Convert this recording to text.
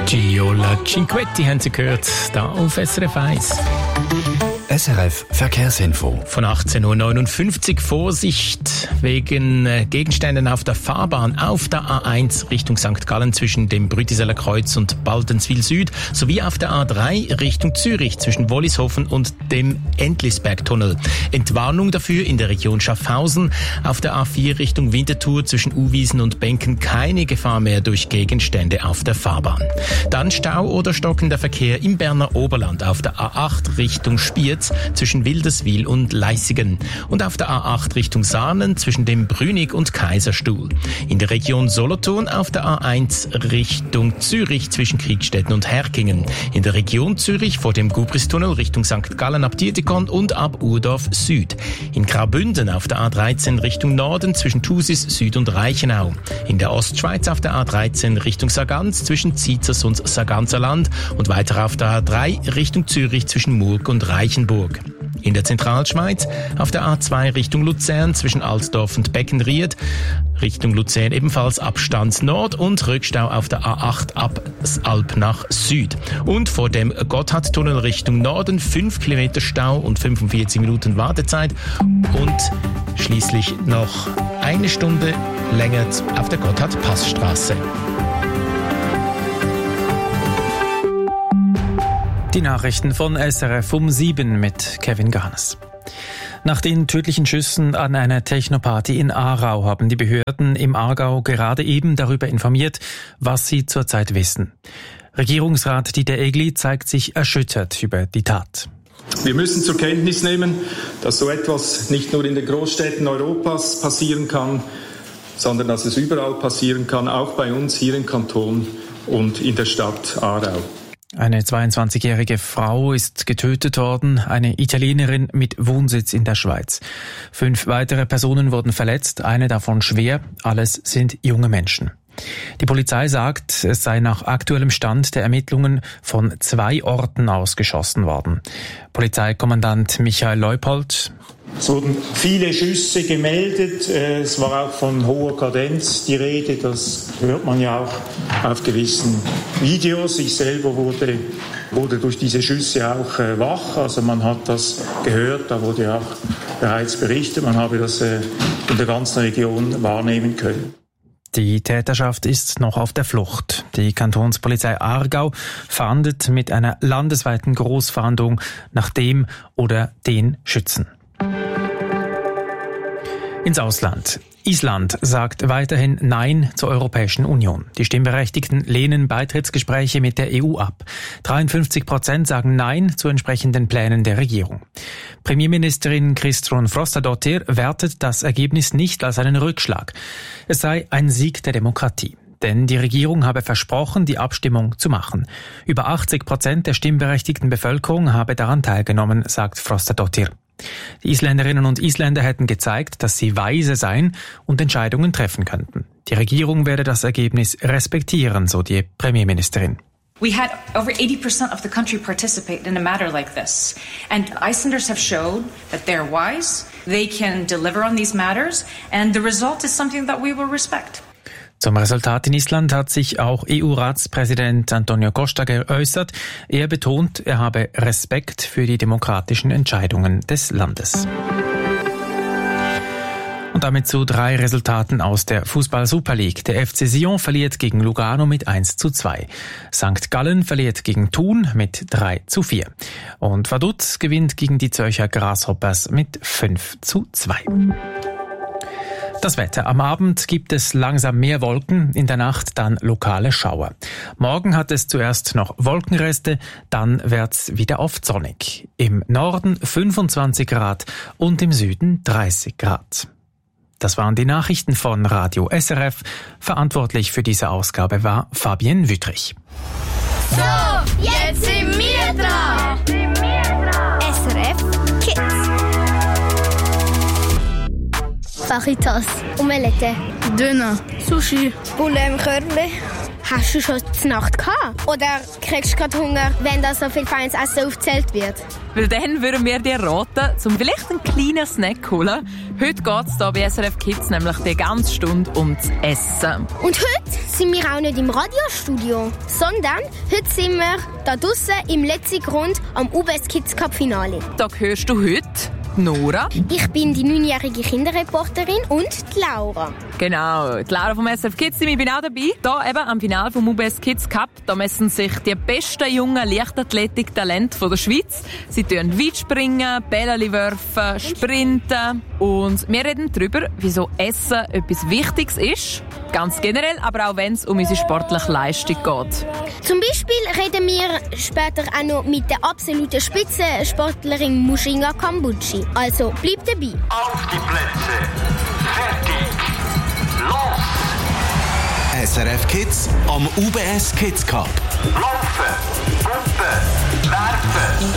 Giola Cinquetti haben Sie gehört, da auf SRF 1. SRF Verkehrsinfo. Von 18.59 Uhr Vorsicht wegen Gegenständen auf der Fahrbahn auf der A1 Richtung St. Gallen zwischen dem Brütiseler Kreuz und Baldenswil Süd sowie auf der A3 Richtung Zürich zwischen Wollishofen und dem Entlisbergtunnel. Entwarnung dafür in der Region Schaffhausen. Auf der A4 Richtung Winterthur zwischen Uwiesen und Benken keine Gefahr mehr durch Gegenstände auf der Fahrbahn. Dann Stau oder stockender Verkehr im Berner Oberland auf der A8 Richtung Spiez zwischen Wilderswil und Leissigen und auf der A8 Richtung Sahnen zwischen dem Brünig und Kaiserstuhl. In der Region Solothurn auf der A1 Richtung Zürich zwischen Kriegstetten und Herkingen. In der Region Zürich vor dem Gubristunnel Richtung St. Gallen ab Dietikon und ab Urdorf Süd. In Graubünden auf der A13 Richtung Norden zwischen Thusis Süd und Reichenau. In der Ostschweiz auf der A13 Richtung Sargans zwischen Ziezers und Sarganser Land und weiter auf der A3 Richtung Zürich zwischen Murg und Reichenburg. In der Zentralschweiz auf der A2 Richtung Luzern zwischen Altdorf und Beckenried, Richtung Luzern ebenfalls Abstand Nord und Rückstau auf der A8 ab Alp nach Süd. Und vor dem Gotthardtunnel Richtung Norden 5 Kilometer Stau und 45 Minuten Wartezeit und schließlich noch eine Stunde länger auf der Gotthard-Passstraße. Die Nachrichten von SRF um 7 mit Kevin Garnes. Nach den tödlichen Schüssen an einer Technoparty in Aarau haben die Behörden im Aargau gerade eben darüber informiert, was sie zurzeit wissen. Regierungsrat Dieter Egli zeigt sich erschüttert über die Tat. Wir müssen zur Kenntnis nehmen, dass so etwas nicht nur in den Großstädten Europas passieren kann, sondern dass es überall passieren kann, auch bei uns hier im Kanton und in der Stadt Aarau. Eine 22-jährige Frau ist getötet worden, eine Italienerin mit Wohnsitz in der Schweiz. 5 weitere Personen wurden verletzt, eine davon schwer, alles sind junge Menschen. Die Polizei sagt, es sei nach aktuellem Stand der Ermittlungen von 2 Orten aus geschossen worden. Polizeikommandant Michael Leupold: Es wurden viele Schüsse gemeldet, es war auch von hoher Kadenz die Rede, das hört man ja auch auf gewissen Videos. Ich selber wurde durch diese Schüsse auch wach, also man hat das gehört, da wurde auch bereits berichtet, man habe das in der ganzen Region wahrnehmen können. Die Täterschaft ist noch auf der Flucht. Die Kantonspolizei Aargau fahndet mit einer landesweiten Großfahndung nach dem oder den Schützen. Ins Ausland. Island sagt weiterhin Nein zur Europäischen Union. Die Stimmberechtigten lehnen Beitrittsgespräche mit der EU ab. 53% sagen Nein zu entsprechenden Plänen der Regierung. Premierministerin Kristrún Frostadóttir wertet das Ergebnis nicht als einen Rückschlag. Es sei ein Sieg der Demokratie. Denn die Regierung habe versprochen, die Abstimmung zu machen. Über 80% der stimmberechtigten Bevölkerung habe daran teilgenommen, sagt Frostadóttir. Die Isländerinnen und Isländer hätten gezeigt, dass sie weise seien und Entscheidungen treffen könnten. Die Regierung werde das Ergebnis respektieren, so die Premierministerin. We had over 80% of the country participate in a matter like this. And Icelanders have showed that they're wise, they can deliver on these matters, and the result is something that we will respect. Zum Resultat in Island hat sich auch EU-Ratspräsident Antonio Costa geäußert. Er betont, er habe Respekt für die demokratischen Entscheidungen des Landes. Und damit zu 3 Resultaten aus der Fußball-Super League. Der FC Sion verliert gegen Lugano mit 1:2. St. Gallen verliert gegen Thun mit 3:4. Und Vaduz gewinnt gegen die Zürcher Grasshoppers mit 5:2. Das Wetter. Am Abend gibt es langsam mehr Wolken, in der Nacht dann lokale Schauer. Morgen hat es zuerst noch Wolkenreste, dann wird's wieder oft sonnig. Im Norden 25 Grad und im Süden 30 Grad. Das waren die Nachrichten von Radio SRF. Verantwortlich für diese Ausgabe war Fabienne Wüttrich. So, jetzt sind wir dran. SRF Kids. Fajitas, Omelette, Döner, Sushi, Poulet im Körbli, Hast du schon die Nacht gehabt? Oder kriegst du gerade Hunger, wenn da so viel feines Essen aufgezählt wird? Weil dann würden wir dir raten, um vielleicht einen kleinen Snack zu holen. Heute geht es hier bei SRF Kids nämlich die ganze Stunde ums Essen. Und heute sind wir auch nicht im Radiostudio, sondern heute sind wir da draussen im letzten Grund am UBS Kids Cup Finale. Da hörst du heute Nora. Ich bin die 9-jährige Kinderreporterin und die Laura. Genau, die Laura vom SRF Kids Team, ich bin auch dabei. Hier eben am Finale vom UBS Kids Cup, da messen sich die besten jungen Leichtathletik-Talente der Schweiz. Sie tun Weitspringen, Bälle werfen, sprinten. Und wir reden darüber, wieso Essen etwas Wichtiges ist. Ganz generell, aber auch wenn es um unsere sportliche Leistung geht. Zum Beispiel reden wir später auch noch mit der absoluten Spitzensportlerin Mushinga Kambuchi. Also bleib dabei. Auf die Plätze. Fertig. Los! SRF Kids am UBS Kids Cup. Laufen. Pumpen. Werfen.